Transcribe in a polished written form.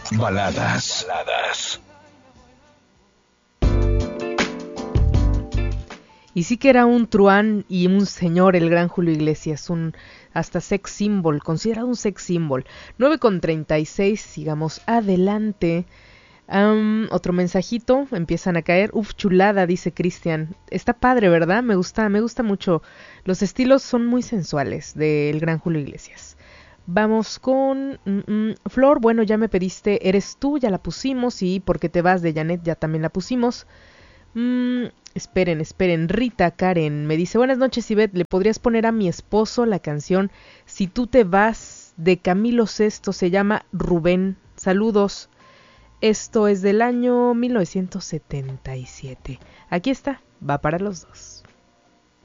Baladas. Y sí que era un truán y un señor, el gran Julio Iglesias, un hasta sex symbol, considerado un sex symbol. 9:36, sigamos adelante. Otro mensajito, empiezan a caer. Uf, chulada, dice Cristian. Está padre, ¿verdad? Me gusta mucho. Los estilos son muy sensuales del gran Julio Iglesias. Vamos con Flor. Bueno, ya me pediste Eres tú, ya la pusimos. Y Porque te vas de Janet, ya también la pusimos. Esperen. Rita Karen me dice: buenas noches, Ivette. ¿Le podrías poner a mi esposo la canción Si tú te vas de Camilo Sesto? Se llama Rubén. Saludos. Esto es del año 1977. Aquí está, va para los dos.